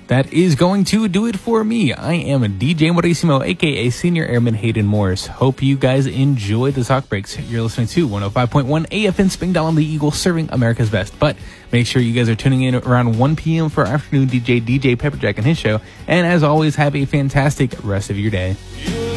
That is going to do it for me. I am DJ Morissimo, aka Senior Airman Hayden Morris. Hope you guys enjoy the talk breaks. You're listening to 105.1 AFN Spingdale on the Eagle, serving America's best. But make sure you guys are tuning in around 1 p.m. for our afternoon DJ Pepperjack and his show. And as always, have a fantastic rest of your day.